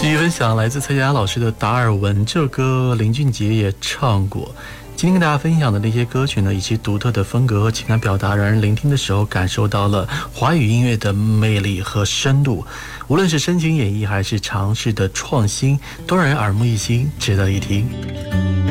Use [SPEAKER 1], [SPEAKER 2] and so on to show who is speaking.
[SPEAKER 1] 继续分享来自蔡佳老师的《达尔文》，这首歌林俊杰也唱过。今天跟大家分享的那些歌曲呢，以其独特的风格和情感表达，让人聆听的时候感受到了华语音乐的魅力和深度。无论是深情演绎还是尝试的创新，都让人耳目一新，值得一听。